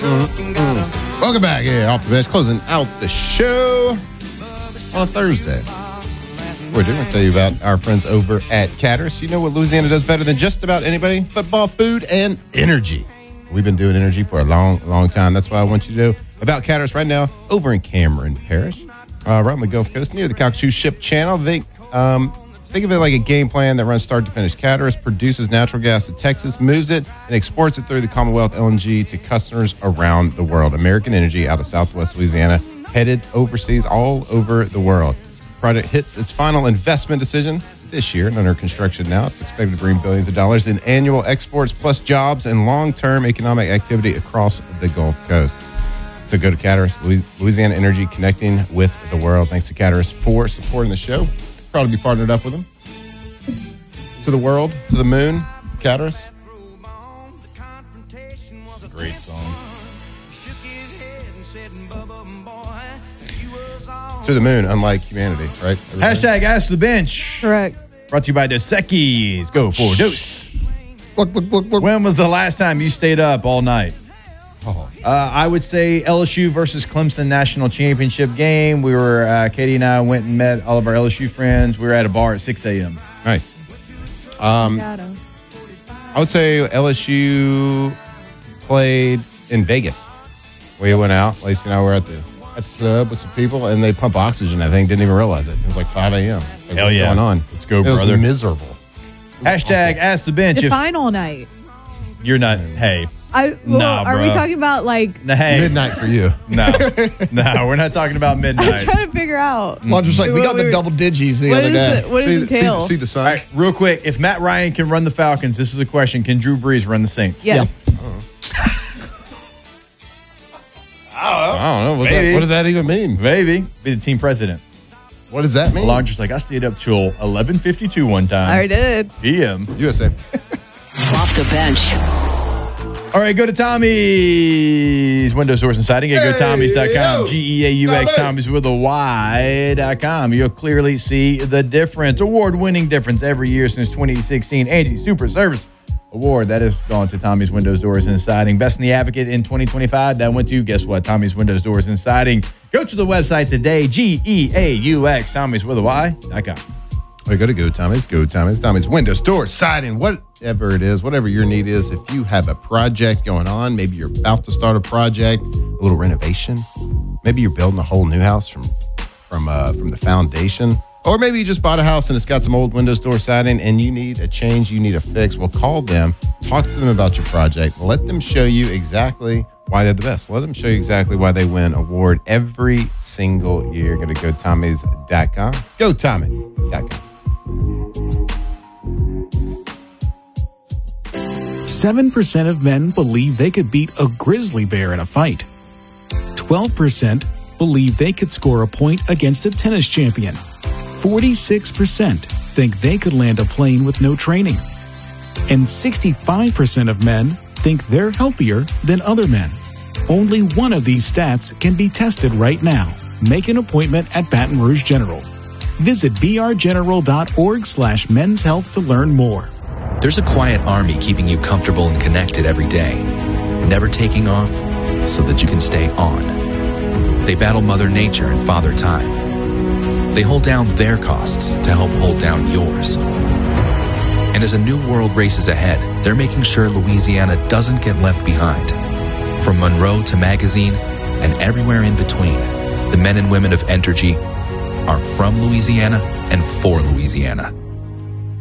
Welcome back. Yeah, off the bench, closing out the show on a Thursday. We're doing to tell you about our friends over at Caterham. You know what Louisiana does better than just about anybody? Football, food, and energy. We've been doing energy for a long time. That's why I want you to know about Caterham right now over in Cameron Parish, right on the Gulf Coast, near the Calcasieu Ship Channel. Think of it like a game plan that runs start to finish. Caterham produces natural gas to Texas, moves it, and exports it through the Commonwealth LNG to customers around the world. American Energy out of Southwest Louisiana, headed overseas all over the world. The project hits its final investment decision this year and under construction now. It's expected to bring billions of dollars in annual exports plus jobs and long-term economic activity across the Gulf Coast. So go to Caterham, Louisiana Energy, connecting with the world. Thanks to Caterham for supporting the show. Proud to be partnered up with them. To the world, to the moon, Caterham. It's a great song. To the moon, unlike humanity, right? Hashtag Ask the Bench. Correct. Brought to you by Dos Equis. Go for Dos. Look. When was the last time you stayed up all night? I would say LSU versus Clemson national championship game. We were, Katie and I went and met all of our LSU friends. We were at a bar at 6 a.m. Nice. I would say LSU played in Vegas. We went out. Lacey and I were at the club with some people, and they pump oxygen, I think. Didn't even realize it. It was like 5 a.m. Like, Hell yeah. What's going on? Let's go, brother. brother. It was miserable. Hashtag Ask the Bench. Define all night. You're not, hey. Are we talking about like midnight for you? No, we're not talking about midnight. I'm trying to figure out. Well, just like we got the double digits the other day. What does it entail? See the sun. All right, real quick. If Matt Ryan can run the Falcons, this is a question. Can Drew Brees run the Saints? Yes. I don't know. What does that even mean? Maybe. Be the team president. What does that mean? Along just like I stayed up till 11:52 one time. I did. PM. USA. Off the bench. All right, go to Tommy's Windows Doors and Siding. Go to Tommy's.com. GEAUX. Tommy's with a Y.com. You'll clearly see the difference. Award-winning difference every year since 2016. Angie Super Service Award. That has gone to Tommy's Windows Doors and Siding. Best in the Advocate in 2025. That went to, guess what? Tommy's Windows Doors and Siding. Go to the website today. GEAUX. Tommy's with a Y.com. All right, go Tommy's. Tommy's Windows, Doors, Siding, whatever it is, whatever your need is. If you have a project going on, maybe you're about to start a project, a little renovation. Maybe you're building a whole new house from the foundation. Or maybe you just bought a house and it's got some old windows, door siding, and you need a change, you need a fix. Well, call them, talk to them about your project. Let them show you exactly why they're the best. Let them show you exactly why they win award every single year. Go to GoTommys.com. GoTommys.com. 7% of men believe they could beat a grizzly bear in a fight. 12% believe they could score a point against a tennis champion. 46% think they could land a plane with no training. And 65% of men think they're healthier than other men. Only one of these stats can be tested right now. Make an appointment at Baton Rouge General. Visit brgeneral.org/men's health to learn more. There's a quiet army keeping you comfortable and connected every day, never taking off so that you can stay on. They battle Mother Nature and Father Time. They hold down their costs to help hold down yours. And as a new world races ahead, they're making sure Louisiana doesn't get left behind. From Monroe to Magazine and everywhere in between, the men and women of Entergy are from Louisiana and for Louisiana.